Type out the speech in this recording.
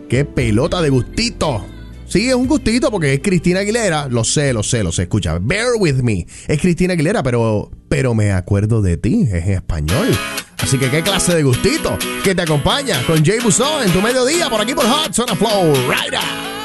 ¡Qué pelota de gustito! Sí, es un gustito porque es Cristina Aguilera. Lo sé. Escucha, bear with me. Es Cristina Aguilera, pero me acuerdo de ti. Es en español. Así que qué clase de gustito que te acompaña con Jay Busón en tu mediodía por aquí por Hot Zona Flow. Right on.